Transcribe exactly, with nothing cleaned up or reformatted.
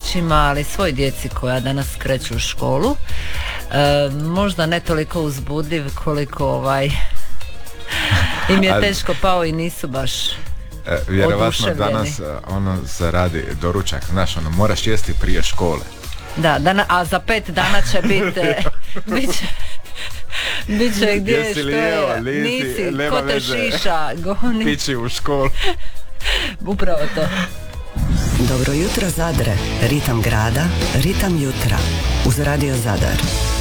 vrtićima, ali svoj djeci koja danas kreću u školu. E, možda ne toliko uzbudljiv koliko ovaj im je teško pao i nisu baš e, vjerovatno danas ono se radi doručak, znaš, ono moraš jesti prije škole. Da, dana, a za pet dana će biti bit će Biće gdje je što je, nisi, ko te šiša, goni. Pići u školu. Upravo to. Dobro jutro Zadre, ritam grada, ritam jutra, uz Radio Zadar.